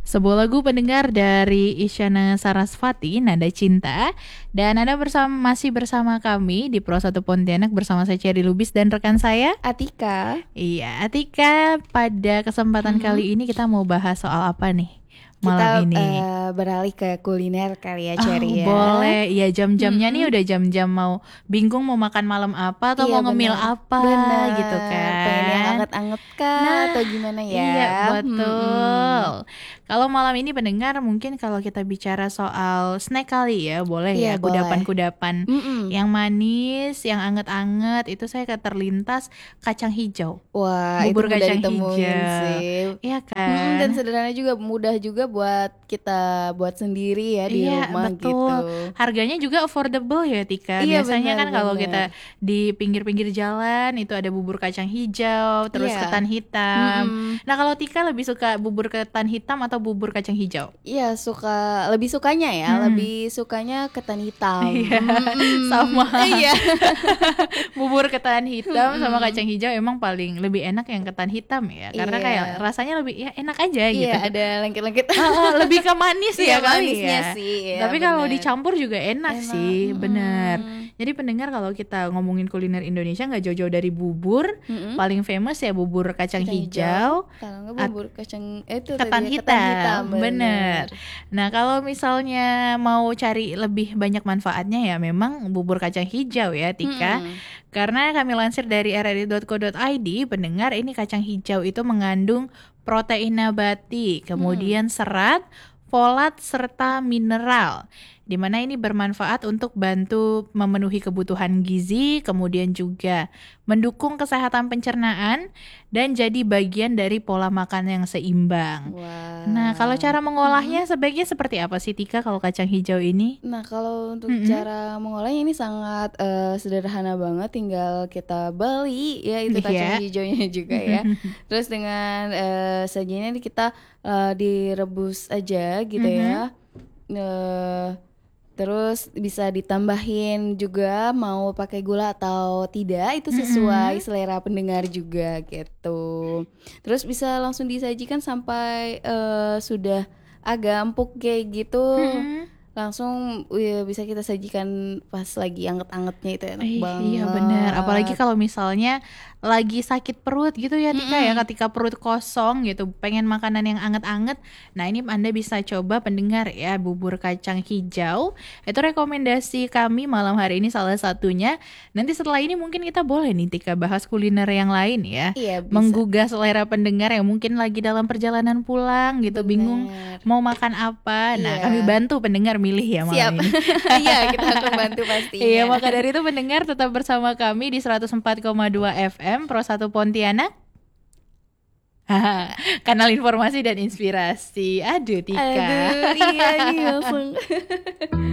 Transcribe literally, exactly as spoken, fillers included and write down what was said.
Sebuah lagu pendengar dari Isyana Sarasvati, Nada Cinta. Dan Anda bersama, masih bersama kami di Pro satu Pontianak bersama saya Cherry Lubis dan rekan saya Atika. Iya, Atika, pada kesempatan Mhm. kali ini kita mau bahas soal apa nih malam Kita ini? eh, beralih ke kuliner kali ya, Oh, Cherry ya. boleh. Iya, jam-jamnya nih Mm-mm. udah jam-jam mau bingung mau makan malam apa atau Iya, mau ngemil bener. apa Bener. gitu Pengen yang kan. anget-anget kah Nah, atau gimana ya? iya betul. Mm-mm. Kalau malam ini pendengar mungkin kalau kita bicara soal snack kali ya, boleh Iya, ya, boleh. kudapan-kudapan Mm-mm. yang manis, yang anget-anget. Itu saya terlintas kacang hijau. Wah, Bubur itu mudah kacang ditemuin hijau. sih. Iya Mm-mm, dan kan? sederhana juga, mudah juga buat kita buat sendiri ya di Iya rumah betul. gitu. Harganya juga affordable ya Tika. Iya, Biasanya kan kalau kita benar-benar. di pinggir-pinggir jalan itu ada bubur kacang hijau, terus Iya. ketan hitam. Mm-mm. Nah kalau Tika lebih suka bubur ketan hitam atau bubur kacang hijau? Iya, suka lebih sukanya ya, Hmm. lebih sukanya ketan hitam. Iya, Mm-mm. sama. Iya. Bubur ketan hitam sama Mm-mm. kacang hijau emang paling lebih enak yang ketan hitam ya, karena Iya. kayak rasanya lebih ya enak aja gitu. Iya, ada lengket-lengket. Oh, oh, lebih ke manis Iya, ya kali manisnya ya. sih, ya, Tapi kalau bener. dicampur juga enak, Enak, sih, mm-mm. bener. Jadi pendengar kalau kita ngomongin kuliner Indonesia nggak jauh-jauh dari bubur, Mm-mm. paling famous ya bubur kacang, Kacang hijau, kalau nggak at- bubur kacang eh, itu ketan tadi ya, hitam, ketan hitam, bener. Nah kalau misalnya mau cari lebih banyak manfaatnya ya memang bubur kacang hijau ya Tika. Mm-mm. Karena kami lansir dari r r i dot co dot i d, pendengar, ini kacang hijau itu mengandung protein nabati, kemudian serat, folat, serta mineral. Di mana ini bermanfaat untuk bantu memenuhi kebutuhan gizi, kemudian juga mendukung kesehatan pencernaan, dan jadi bagian dari pola makan yang seimbang. Wah. Nah, kalau cara mengolahnya Mm-mm. sebaiknya seperti apa sih Tika kalau kacang hijau ini? Nah, kalau untuk Mm-mm. cara mengolahnya ini sangat eh, sederhana banget, tinggal kita beli ya itu kacang Iya. hijaunya juga ya. Terus dengan eh, sajiannya ini kita eh, direbus aja gitu Mhm. ya. Eh, terus bisa ditambahin juga mau pakai gula atau tidak, itu sesuai Mhm. selera pendengar juga gitu. Terus bisa langsung disajikan sampai eh, sudah agak empuk kayak gitu. Mhm. Langsung ya, bisa kita sajikan pas lagi anget-angetnya, itu enak Ih, banget. iya benar. Apalagi kalau misalnya lagi sakit perut gitu ya Tika ya, Mm-mm. ketika perut kosong gitu, pengen makanan yang anget-anget. Nah ini Anda bisa coba pendengar ya, bubur kacang hijau. Itu rekomendasi kami malam hari ini salah satunya. Nanti setelah ini mungkin kita boleh nih Tika bahas kuliner yang lain ya. Iya, bisa. Menggugah selera pendengar yang mungkin lagi dalam perjalanan pulang gitu, bingung Bener. mau makan apa. Nah Iya. kami bantu pendengar milih ya Siap. malam ini. Iya, kita akan bantu pastinya. Iya, maka dari itu pendengar tetap bersama kami di seratus empat koma dua F M Pro satu Pontianak. Haha, kanal informasi dan inspirasi. Aduh Tika. Aduh, iya nih langsung.